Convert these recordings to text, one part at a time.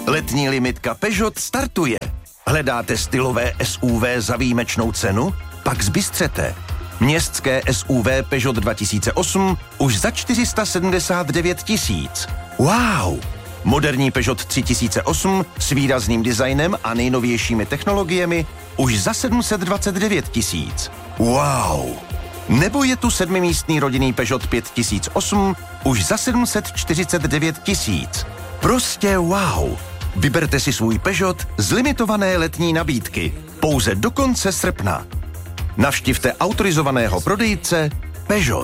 Letní limitka Peugeot startuje. Hledáte stylové SUV za výjimečnou cenu? Pak zbystřete. Městské SUV Peugeot 2008 už za 479 000. Wow! Moderní Peugeot 3008 s výrazným designem a nejnovějšími technologiemi už za 729 000. Wow! Nebo je tu 7místný rodinný Peugeot 5008 už za 749 000. Prostě wow! Vyberte si svůj Peugeot z limitované letní nabídky pouze do konce srpna. Navštivte autorizovaného prodejce Peugeot.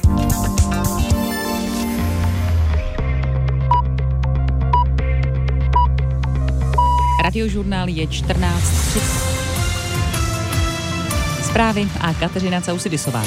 Radiožurnál je 14:30. Zprávy a Kateřina Causidisová.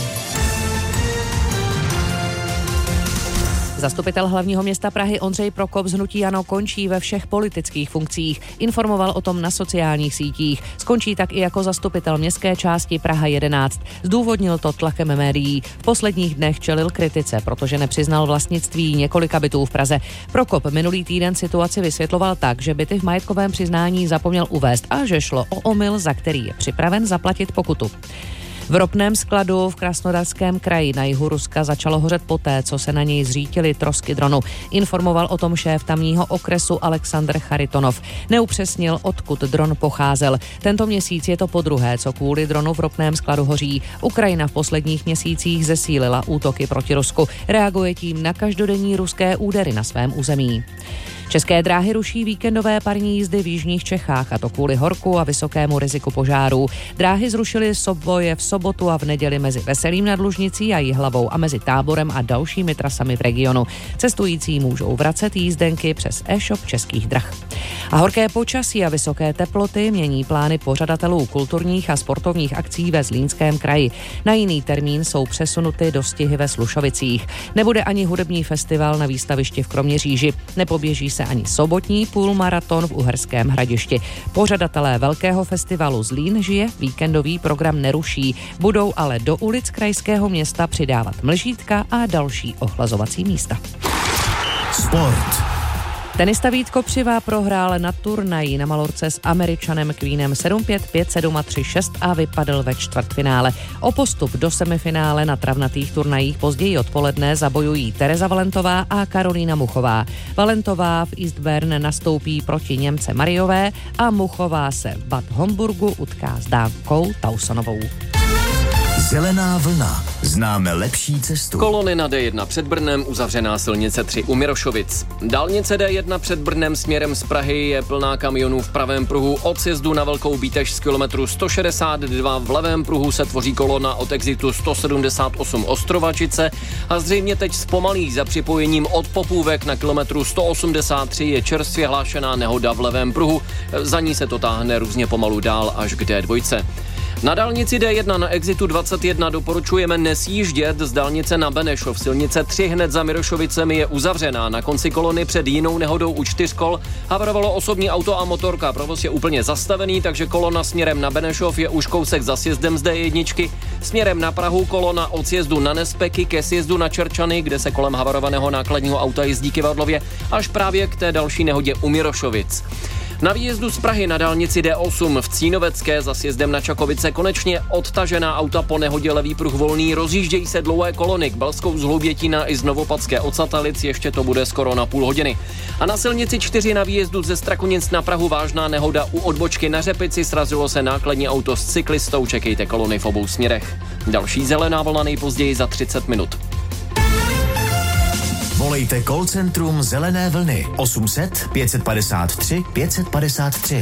Zastupitel hlavního města Prahy Ondřej Prokop z hnutí ANO končí ve všech politických funkcích. Informoval o tom na sociálních sítích. Skončí tak i jako zastupitel městské části Praha 11. Zdůvodnil to tlakem médií. V posledních dnech čelil kritice, protože nepřiznal vlastnictví několika bytů v Praze. Prokop minulý týden situaci vysvětloval tak, že byty v majetkovém přiznání zapomněl uvést a že šlo o omyl, za který je připraven zaplatit pokutu. V ropném skladu v Krasnodarském kraji na jihu Ruska začalo hořet poté, co se na něj zřítily trosky dronu. Informoval o tom šéf tamního okresu Alexandr Charitonov. Neupřesnil, odkud dron pocházel. Tento měsíc je to podruhé, co kvůli dronu v ropném skladu hoří. Ukrajina v posledních měsících zesílila útoky proti Rusku. Reaguje tím na každodenní ruské údery na svém území. České dráhy ruší víkendové parní jízdy v jižních Čechách, a to kvůli horku a vysokému riziku požárů. Dráhy zrušily souboje v sobotu a v neděli mezi Veselým nad Lužnicí a Jihlavou a mezi Táborem a dalšími trasami v regionu. Cestující můžou vracet jízdenky přes e-shop Českých drah. A horké počasí a vysoké teploty mění plány pořadatelů kulturních a sportovních akcí ve Zlínském kraji. Na jiný termín jsou přesunuty dostihy ve Slušovicích. Nebude ani hudební festival na výstavišti v Kroměříži. Nepoběží se ani sobotní půlmaraton v Uherském Hradišti. Pořadatelé velkého festivalu Zlín žije víkendový program neruší. Budou ale do ulic krajského města přidávat mlžítka a další ochlazovací místa. Sport. Tenista Vít Kopřiva prohrál na turnaji na Malorce s Američanem Queenem 7-5, 5-7 a 3-6 a vypadl ve čtvrtfinále. O postup do semifinále na travnatých turnajích později odpoledne zabojují Tereza Valentová a Karolína Muchová. Valentová v Eastbourne nastoupí proti Němce Mariové a Muchová se v Bad Homburgu utká s Dánkou Tausonovou. Zelená vlna. Známe lepší cestu. Kolony na D1 před Brnem, uzavřená silnice 3 u Mirošovic. Dálnice D1 před Brnem směrem z Prahy je plná kamionů v pravém pruhu od sjezdu na Velkou Bítež z kilometru 162. V levém pruhu se tvoří kolona od exitu 178 Ostrovačice a zřejmě teď zpomalí za připojením od Popůvek na kilometru 183 je čerstvě hlášená nehoda v levém pruhu. Za ní se to táhne různě pomalu dál až k D2. Na dálnici D1 na exitu 21 doporučujeme nesjíždět z dálnice na Benešov. Silnice 3 hned za Mirošovicemi je uzavřená. Na konci kolony před jinou nehodou u 4 kol havarovalo osobní auto a motorka. Provoz je úplně zastavený, takže kolona směrem na Benešov je už kousek za sjezdem z D1. Směrem na Prahu kolona od sjezdu na Nespeky ke sjezdu na Čerčany, kde se kolem havarovaného nákladního auta jezdí kyvadlově, až právě k té další nehodě u Mirošovic. Na výjezdu z Prahy na dálnici D8 v Cínovecké za sjezdem na Čakovice konečně odtažená auta po nehodě levý pruh volný, rozjíždějí se dlouhé kolony k Belskou z Hloubětína i z Novopadské od Satalic, ještě to bude skoro na půl hodiny. A na silnici 4 na výjezdu ze Strakonic na Prahu vážná nehoda u odbočky na Řepici, srazilo se nákladní auto s cyklistou, čekejte kolony v obou směrech. Další zelená vlna nejpozději za 30 minut. Volejte call centrum Zelené vlny 800 553 553.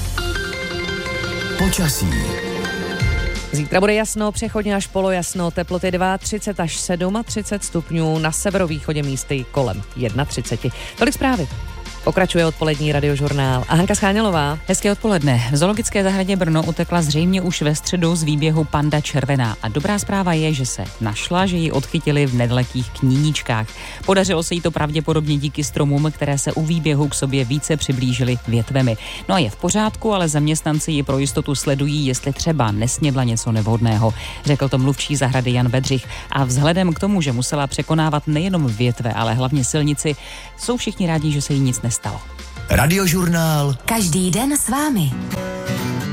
Počasí. Zítra bude jasno, přechodně až polojasno, teploty 32 až 37 stupňů, na severovýchodě místy kolem 31. Tolik zprávy. Pokračuje odpolední radiožurnál a Hanka Schánělová. Hezké odpoledne. V zoologické zahradě Brno utekla zřejmě už ve středu z výběhu panda červená. A dobrá zpráva je, že se našla, že ji odchytili v nedalekých Kníničkách. Podařilo se jí to pravděpodobně díky stromům, které se u výběhu k sobě více přiblížily větvemi. No a je v pořádku, ale zaměstnanci ji pro jistotu sledují, jestli třeba nesnědla něco nevhodného, řekl to mluvčí zahrady Jan Bedřich. A vzhledem k tomu, že musela překonávat nejenom větve, ale hlavně silnici, jsou všichni rádi, že se jí nic nestalo. Radiožurnál. Každý den s vámi.